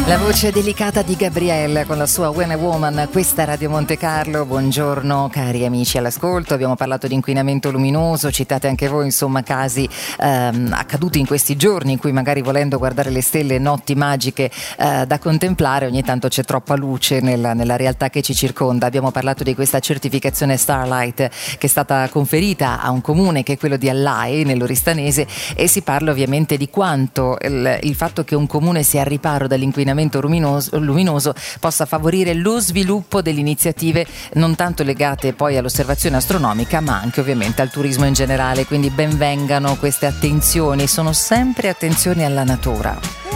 La voce delicata di Gabrielle con la sua When a Woman, questa è Radio Monte Carlo. Buongiorno cari amici all'ascolto. Abbiamo parlato di inquinamento luminoso, citate anche voi insomma casi accaduti in questi giorni in cui magari volendo guardare le stelle, notti magiche da contemplare, ogni tanto c'è troppa luce nella realtà che ci circonda. Abbiamo parlato di questa certificazione Starlight che è stata conferita a un comune che è quello di Allai nell'Oristanese, e si parla ovviamente di quanto il fatto che un comune sia al riparo dall'inquinamento luminoso possa favorire lo sviluppo delle iniziative non tanto legate poi all'osservazione astronomica ma anche ovviamente al turismo in generale, quindi ben vengano queste attenzioni, sono sempre attenzioni alla natura.